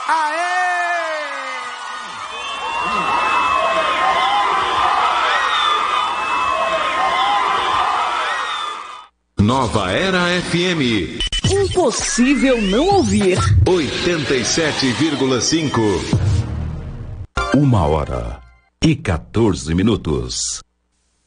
Nova Era FM. Impossível não ouvir. 87,5. 1h14.